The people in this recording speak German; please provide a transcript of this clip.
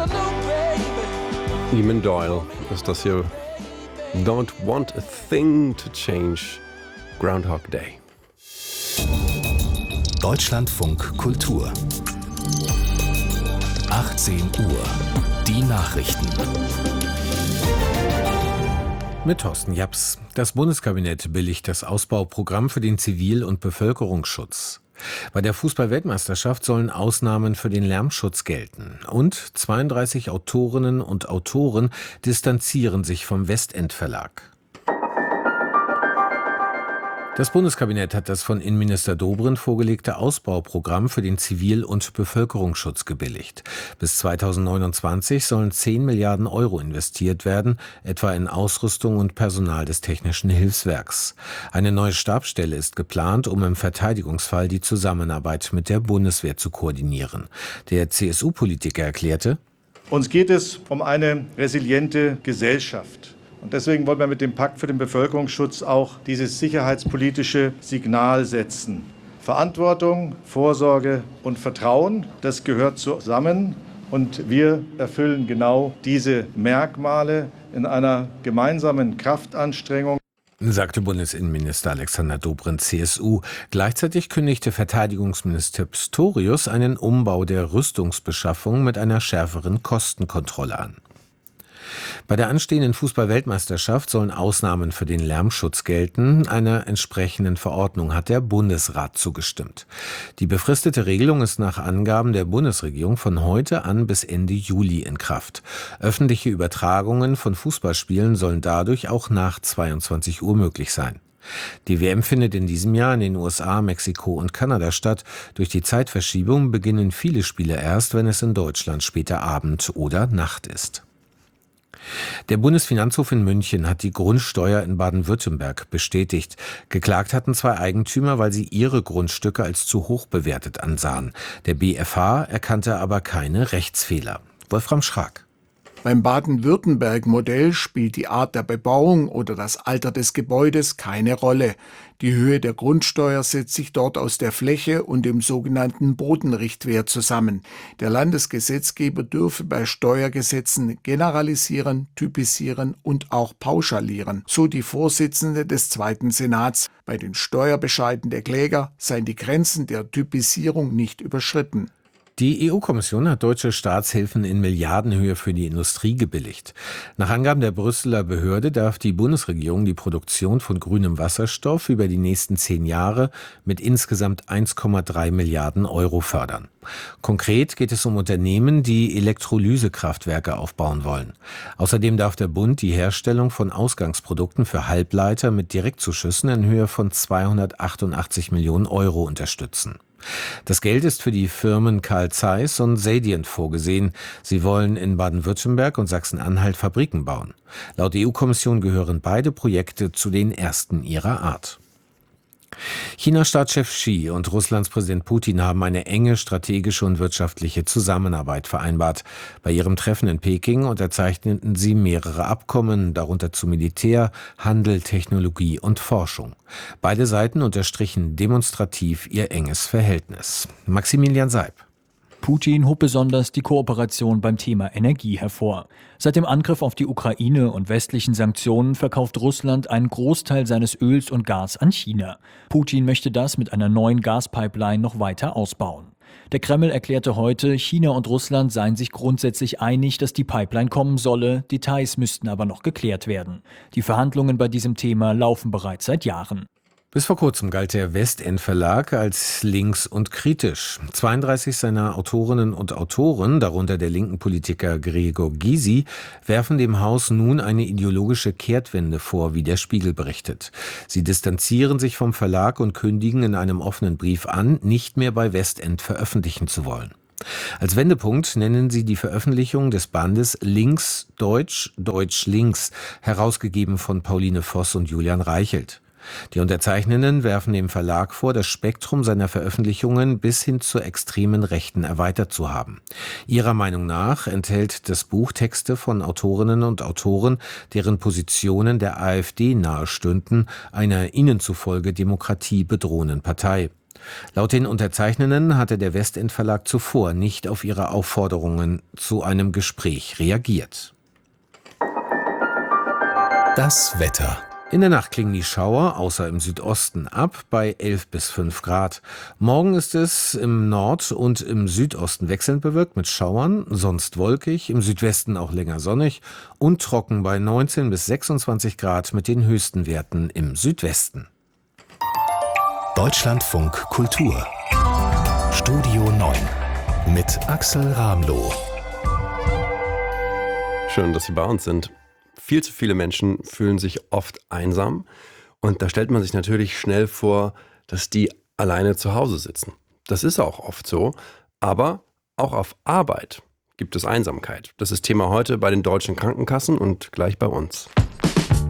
Eamon Doyle ist das hier. Don't want a thing to change. Groundhog Day. Deutschlandfunk Kultur. 18 Uhr. Die Nachrichten. Mit Thorsten Japs. Das Bundeskabinett billigt das Ausbauprogramm für den Zivil- und Bevölkerungsschutz. Bei der Fußball-Weltmeisterschaft sollen Ausnahmen für den Lärmschutz gelten. Und 32 Autorinnen und Autoren distanzieren sich vom Westend Verlag. Das Bundeskabinett hat das von Innenminister Dobrindt vorgelegte Ausbauprogramm für den Zivil- und Bevölkerungsschutz gebilligt. Bis 2029 sollen 10 Milliarden Euro investiert werden, etwa in Ausrüstung und Personal des Technischen Hilfswerks. Eine neue Stabsstelle ist geplant, um im Verteidigungsfall die Zusammenarbeit mit der Bundeswehr zu koordinieren. Der CSU-Politiker erklärte: Uns geht es um eine resiliente Gesellschaft. Und deswegen wollen wir mit dem Pakt für den Bevölkerungsschutz auch dieses sicherheitspolitische Signal setzen. Verantwortung, Vorsorge und Vertrauen, das gehört zusammen. Und wir erfüllen genau diese Merkmale in einer gemeinsamen Kraftanstrengung, sagte Bundesinnenminister Alexander Dobrindt, CSU. Gleichzeitig kündigte Verteidigungsminister Pistorius einen Umbau der Rüstungsbeschaffung mit einer schärferen Kostenkontrolle an. Bei der anstehenden Fußball-Weltmeisterschaft sollen Ausnahmen für den Lärmschutz gelten. Einer entsprechenden Verordnung hat der Bundesrat zugestimmt. Die befristete Regelung ist nach Angaben der Bundesregierung von heute an bis Ende Juli in Kraft. Öffentliche Übertragungen von Fußballspielen sollen dadurch auch nach 22 Uhr möglich sein. Die WM findet in diesem Jahr in den USA, Mexiko und Kanada statt. Durch die Zeitverschiebung beginnen viele Spiele erst, wenn es in Deutschland später Abend oder Nacht ist. Der Bundesfinanzhof in München hat die Grundsteuer in Baden-Württemberg bestätigt. Geklagt hatten 2 Eigentümer, weil sie ihre Grundstücke als zu hoch bewertet ansahen. Der BfH erkannte aber keine Rechtsfehler. Wolfram Schrag. Beim Baden-Württemberg-Modell spielt die Art der Bebauung oder das Alter des Gebäudes keine Rolle. Die Höhe der Grundsteuer setzt sich dort aus der Fläche und dem sogenannten Bodenrichtwert zusammen. Der Landesgesetzgeber dürfe bei Steuergesetzen generalisieren, typisieren und auch pauschalieren, so die Vorsitzende des Zweiten Senats. Bei den Steuerbescheiden der Kläger seien die Grenzen der Typisierung nicht überschritten. Die EU-Kommission hat deutsche Staatshilfen in Milliardenhöhe für die Industrie gebilligt. Nach Angaben der Brüsseler Behörde darf die Bundesregierung die Produktion von grünem Wasserstoff über die nächsten 10 Jahre mit insgesamt 1,3 Milliarden Euro fördern. Konkret geht es um Unternehmen, die Elektrolysekraftwerke aufbauen wollen. Außerdem darf der Bund die Herstellung von Ausgangsprodukten für Halbleiter mit Direktzuschüssen in Höhe von 288 Millionen Euro unterstützen. Das Geld ist für die Firmen Carl Zeiss und Sadient vorgesehen. Sie wollen in Baden-Württemberg und Sachsen-Anhalt Fabriken bauen. Laut EU-Kommission gehören beide Projekte zu den ersten ihrer Art. China-Staatschef Xi und Russlands Präsident Putin haben eine enge strategische und wirtschaftliche Zusammenarbeit vereinbart. Bei ihrem Treffen in Peking unterzeichneten sie mehrere Abkommen, darunter zu Militär, Handel, Technologie und Forschung. Beide Seiten unterstrichen demonstrativ ihr enges Verhältnis. Maximilian Seib. Putin hob besonders die Kooperation beim Thema Energie hervor. Seit dem Angriff auf die Ukraine und westlichen Sanktionen verkauft Russland einen Großteil seines Öls und Gas an China. Putin möchte das mit einer neuen Gaspipeline noch weiter ausbauen. Der Kreml erklärte heute, China und Russland seien sich grundsätzlich einig, dass die Pipeline kommen solle. Details müssten aber noch geklärt werden. Die Verhandlungen bei diesem Thema laufen bereits seit Jahren. Bis vor kurzem galt der Westend Verlag als links und kritisch. 32 seiner Autorinnen und Autoren, darunter der linken Politiker Gregor Gysi, werfen dem Haus nun eine ideologische Kehrtwende vor, wie der Spiegel berichtet. Sie distanzieren sich vom Verlag und kündigen in einem offenen Brief an, nicht mehr bei Westend veröffentlichen zu wollen. Als Wendepunkt nennen sie die Veröffentlichung des Bandes Links, Deutsch, Deutsch, Links, herausgegeben von Pauline Voss und Julian Reichelt. Die Unterzeichnenden werfen dem Verlag vor, das Spektrum seiner Veröffentlichungen bis hin zur extremen Rechten erweitert zu haben. Ihrer Meinung nach enthält das Buch Texte von Autorinnen und Autoren, deren Positionen der AfD nahestünden, einer ihnen zufolge Demokratie bedrohenden Partei. Laut den Unterzeichnenden hatte der Westend Verlag zuvor nicht auf ihre Aufforderungen zu einem Gespräch reagiert. Das Wetter. In der Nacht klingen die Schauer, außer im Südosten, ab bei 11 bis 5 Grad. Morgen ist es im Nord- und im Südosten wechselnd bewölkt mit Schauern, sonst wolkig, im Südwesten auch länger sonnig und trocken bei 19 bis 26 Grad mit den höchsten Werten im Südwesten. Deutschlandfunk Kultur. Studio 9 mit Axel Ramloh. Schön, dass Sie bei uns sind. Viel zu viele Menschen fühlen sich oft einsam und da stellt man sich natürlich schnell vor, dass die alleine zu Hause sitzen. Das ist auch oft so, aber auch auf Arbeit gibt es Einsamkeit. Das ist Thema heute bei den deutschen Krankenkassen und gleich bei uns.